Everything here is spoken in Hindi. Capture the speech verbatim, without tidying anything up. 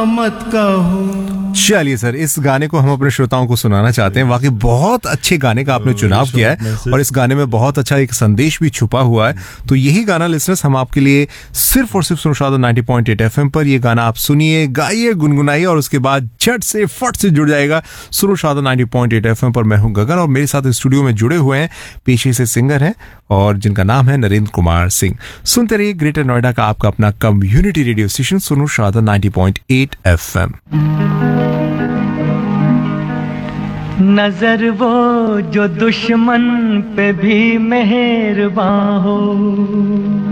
मत कहो। चलिए सर, इस गाने को हम अपने श्रोताओं को सुनाना चाहते हैं। वाकई बहुत अच्छे गाने का आपने चुनाव किया है और इस गाने में बहुत अच्छा एक संदेश भी छुपा हुआ है। तो यही गाना लिसनर्स हम आपके लिए सिर्फ और सिर्फ सुनशाद नाइंटी पॉइंट एट एफएम पर ये गाना आप सुनिए, गाइए, गुनगुनाइए और उसके बाद झट से फट से जुड़ जाएगा सुनशाद नाइंटी पॉइंट एट एफएम पर। मैं हूं गगन और मेरे साथ स्टूडियो में जुड़े हुए हैं पेशे से सिंगर हैं और जिनका नाम है नरेंद्र कुमार सिंह। सुनते रहिए ग्रेटर नोएडा का आपका अपना community radio station सुनशाद ninety point eight FM. नजर वो जो दुश्मन पे भी मेहरबान हो,